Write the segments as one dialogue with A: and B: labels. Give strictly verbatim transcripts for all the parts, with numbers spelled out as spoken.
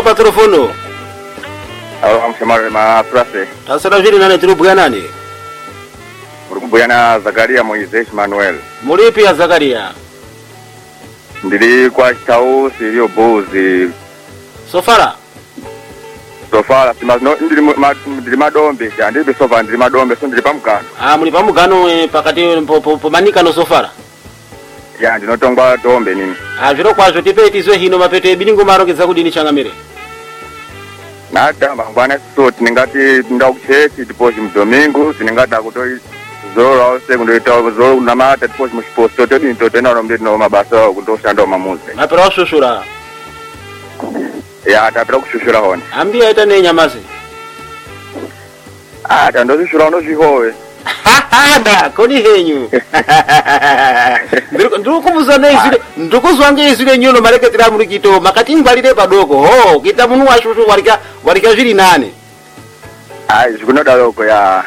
A: pa telefono.
B: Alo mshamari ma frase.
A: Tasara vile nane turubuya nani?
B: Urubuya na Zakaria Moises Manuel.
A: Mulipi ya Zakaria?
B: Ndili kwa chao sirio bozi.
A: Sofara?
B: Sofara sima no ndili ma ndili madombe ya ndili sofa ndili madombe so ndili pamukano.
A: Ah muli pamukano e, pakati po, po, po manika no Sofara.
B: Ya ndinotongwa dombe nini.
A: Ah viro kwazo tipe tizwe hino mapete bilingo marokeza kudini changamire.
B: Nada mangwana so tiningati ndakuchechi tiposhi mdomingo tiningata kutoi zoro au segundo itawo zoro na mata tiposhi mshiposto todi ntotena no mbino mabasa kundoshanda mamuze.
A: Mapera washushura.
B: Ya atapera kushushura hone.
A: Ambia ita ne nyamazi.
B: Ah tando shushura no shihowe.
A: Da koni henyu. Ndiko ndiko kumuzana izile ndiko zwange izile nyono mareke tira muri kito makati ngbalire padoko ho kita munu washushu warika warika zili nane.
B: Ai zikunoda loko ya.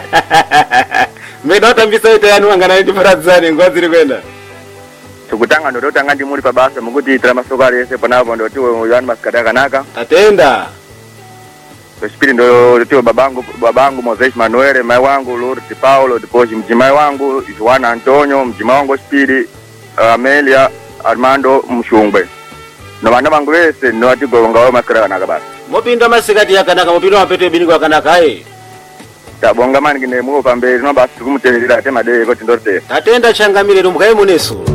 A: Meda tambisa ita yanu angana ndi faradzane ngwaziri kwenda.
B: Tukutanga ndo tanga ndi muri pabasa mukuti tira masokari ese panapo ndo tiwe yani maskada kanaka.
A: Atenda.
B: Spiri ndo tiwe babangu babangu Moses Manuel, mai wangu Lord Paulo Dipoji, mjimai wangu Juan Antonio, mjima wangu Spiri Amelia Armando Mshungwe. No bana bangu wese no atigo ngawo maskada kanaka basi.
A: Mopinda masikati yakanaka mopinda mapete bilingo yakanaka eh.
B: Tabonga mani kine mu pambe no basi kumutendera tema de ko tindorte.
A: Atenda changamire rumbukaye muneso.